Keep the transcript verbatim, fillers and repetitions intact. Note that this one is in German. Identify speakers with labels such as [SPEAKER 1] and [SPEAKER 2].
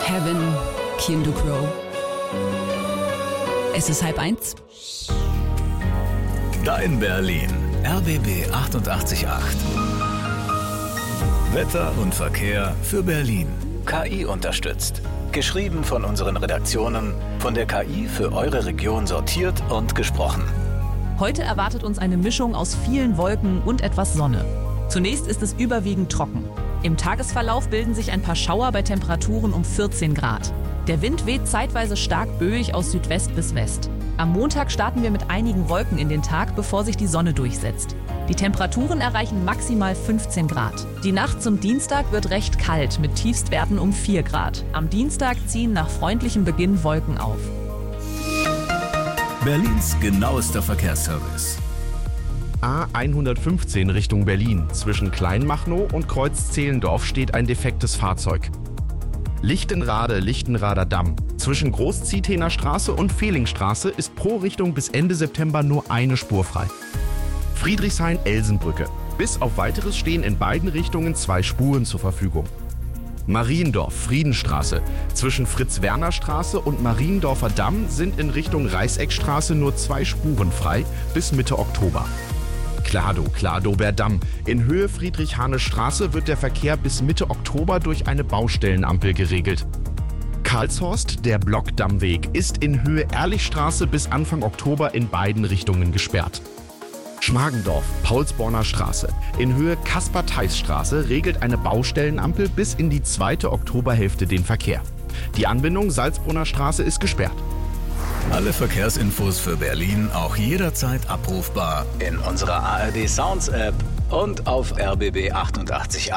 [SPEAKER 1] Heaven, Kian Crow. Es ist halb eins.
[SPEAKER 2] Dein Berlin, R B B achtundachtzig Komma acht. Wetter und Verkehr für Berlin. K I unterstützt. Geschrieben von unseren Redaktionen, von der K I für eure Region sortiert und gesprochen.
[SPEAKER 3] Heute erwartet uns eine Mischung aus vielen Wolken und etwas Sonne. Zunächst ist es überwiegend trocken. Im Tagesverlauf bilden sich ein paar Schauer bei Temperaturen um vierzehn Grad. Der Wind weht zeitweise stark böig aus Südwest bis West. Am Montag starten wir mit einigen Wolken in den Tag, bevor sich die Sonne durchsetzt. Die Temperaturen erreichen maximal fünfzehn Grad. Die Nacht zum Dienstag wird recht kalt mit Tiefstwerten um vier Grad. Am Dienstag ziehen nach freundlichem Beginn Wolken auf.
[SPEAKER 2] Berlins genauester Verkehrsservice.
[SPEAKER 4] A hundertfünfzehn Richtung Berlin. Zwischen Kleinmachnow und Kreuz-Zehlendorf steht ein defektes Fahrzeug. Lichtenrade, Lichtenrader Damm. Zwischen Groß-Ziethener Straße und Fehlingstraße ist pro Richtung bis Ende September nur eine Spur frei. Friedrichshain-Elsenbrücke. Bis auf Weiteres stehen in beiden Richtungen zwei Spuren zur Verfügung. Mariendorf, Friedenstraße. Zwischen Fritz-Werner-Straße und Mariendorfer Damm sind in Richtung Reißeckstraße nur zwei Spuren frei bis Mitte Oktober. Kladow, Kladower-Damm. In Höhe Friedrich-Hahne-Straße wird der Verkehr bis Mitte Oktober durch eine Baustellenampel geregelt. Karlshorst, der Blockdammweg, ist in Höhe Ehrlichstraße bis Anfang Oktober in beiden Richtungen gesperrt. Schmargendorf, Paulsborner Straße. In Höhe Kaspar-Theiss-Straße regelt eine Baustellenampel bis in die zweite Oktoberhälfte den Verkehr. Die Anbindung Salzbrunner Straße ist gesperrt.
[SPEAKER 2] Alle Verkehrsinfos für Berlin auch jederzeit abrufbar in unserer A R D Sounds App und auf R B B achtundachtzig Komma acht.